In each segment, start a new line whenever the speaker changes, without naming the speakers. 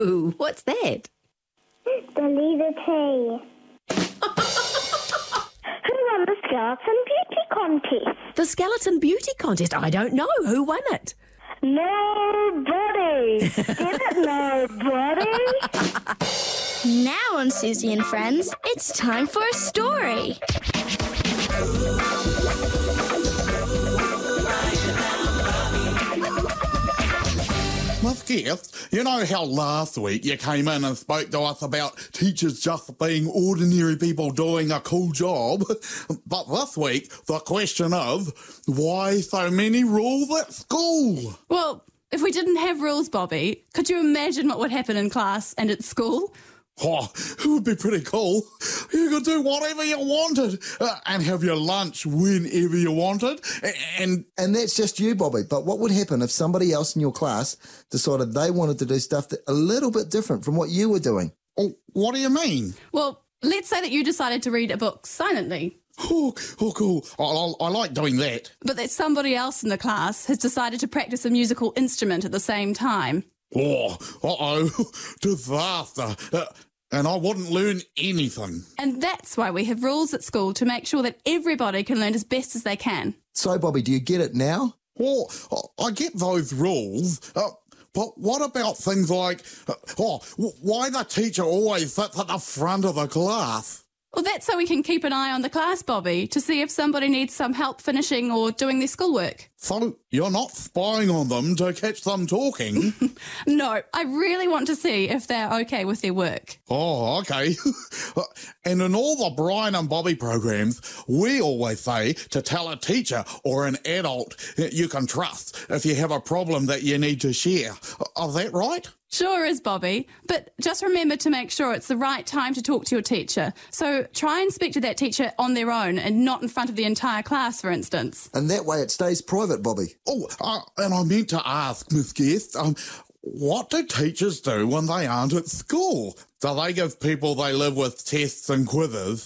Ooh, what's that?
The letter T. Who won the Skeleton Beauty Contest?
The Skeleton Beauty Contest? I don't know. Who won it?
Nobody. Get it, nobody?
Now on Susie and Friends, it's time for a story.
Miss Gift, you know how last week you came in and spoke to us about teachers just being ordinary people doing a cool job? But this week, the question of why so many rules at school?
Well, if we didn't have rules, Bobby, could you imagine what would happen in class and at school?
Oh, it would be pretty cool. You could do whatever you wanted and have your lunch whenever you wanted. And
that's just you, Bobby. But what would happen if somebody else in your class decided they wanted to do stuff that a little bit different from what you were doing?
Oh, what do you mean?
Well, let's say that you decided to read a book silently.
Oh, cool. I like doing that.
But that somebody else in the class has decided to practice a musical instrument at the same time.
Oh, disaster. And I wouldn't learn anything.
And that's why we have rules at school to make sure that everybody can learn as best as they can.
So, Bobby, do you get it now?
Oh, I get those rules. But what about things like, why the teacher always sits at the front of the class?
Well, that's so we can keep an eye on the class, Bobby, to see if somebody needs some help finishing or doing their schoolwork.
So you're not spying on them to catch them talking?
No, I really want to see if they're okay with their work.
Oh, okay. And in all the Brian and Bobby programs, we always say to tell a teacher or an adult you can trust if you have a problem that you need to share. Is that right?
Sure is, Bobby, but just remember to make sure it's the right time to talk to your teacher. So try and speak to that teacher on their own and not in front of the entire class, for instance.
And that way it stays private, Bobby.
Oh, and I meant to ask, Miss Guest, what do teachers do when they aren't at school? Do they give people they live with tests and quizzes?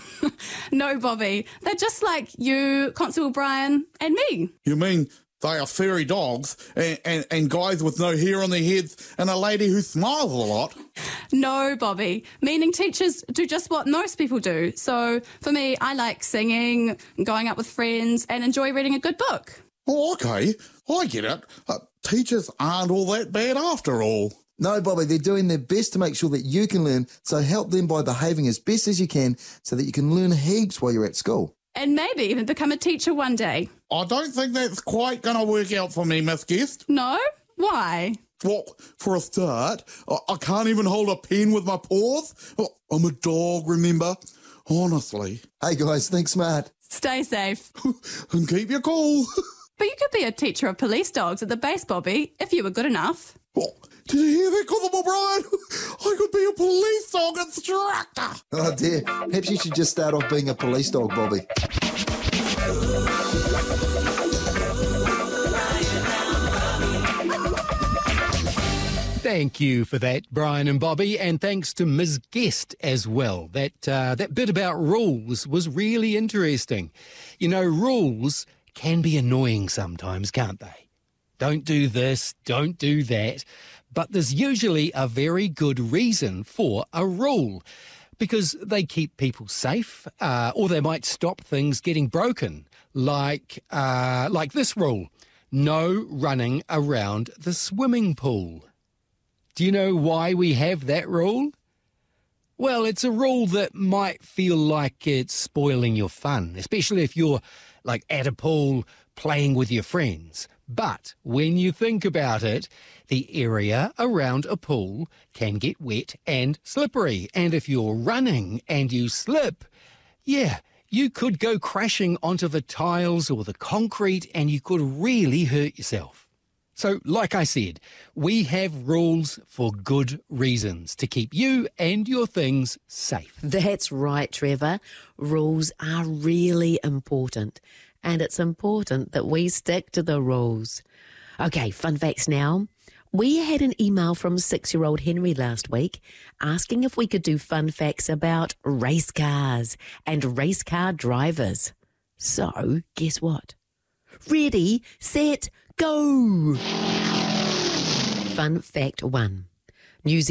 No, Bobby. They're just like you, Constable Brian, and me.
You mean they are furry dogs and guys with no hair on their heads and a lady who smiles a lot?
No, Bobby. Meaning teachers do just what most people do. So for me, I like singing, going out with friends, and enjoy reading a good book.
Oh, okay. I get it. Teachers aren't all that bad after all.
No, Bobby, they're doing their best to make sure that you can learn, so help them by behaving as best as you can so that you can learn heaps while you're at school.
And maybe even become a teacher one day.
I don't think that's quite going to work out for me, Miss Guest.
No? Why?
Well, for a start, I can't even hold a pen with my paws. I'm a dog, remember? Honestly.
Hey, guys, think smart.
Stay safe.
And keep your cool.
But you could be a teacher of police dogs at the base, Bobby, if you were good enough.
Oh, did you hear that, Constable Brian? I could be a police dog instructor.
Oh, dear. Perhaps you should just start off being a police dog, Bobby.
Thank you for that, Brian and Bobby, and thanks to Ms. Guest as well. That bit about rules was really interesting. You know, rules can be annoying sometimes, can't they? Don't do this, don't do that. But there's usually a very good reason for a rule, because they keep people safe, or they might stop things getting broken, like this rule: no running around the swimming pool. Do you know why we have that rule? Well, it's a rule that might feel like it's spoiling your fun, especially if you're like at a pool playing with your friends. But when you think about it, the area around a pool can get wet and slippery. And if you're running and you slip, you could go crashing onto the tiles or the concrete and you could really hurt yourself. So, like I said, we have rules for good reasons, to keep you and your things safe.
That's right, Trevor. Rules are really important, and it's important that we stick to the rules. Okay, fun facts now. We had an email from 6-year-old Henry last week asking if we could do fun facts about race cars and race car drivers. So, guess what? Ready, set, go! Fun fact 1. New